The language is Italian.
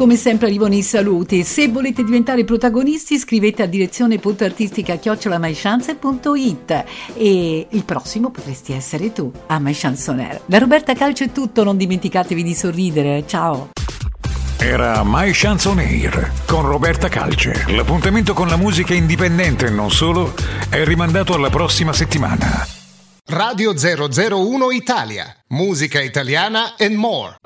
come sempre arrivano i saluti. Se volete diventare protagonisti scrivete a direzione.artistica@mychance.it e il prossimo potresti essere tu a My Chanson Air. Da Roberta Calcio è tutto, non dimenticatevi di sorridere. Ciao. Era My Chanson Air con Roberta Calce. L'appuntamento con la musica indipendente e non solo è rimandato alla prossima settimana. Radio 001 Italia, musica italiana and more.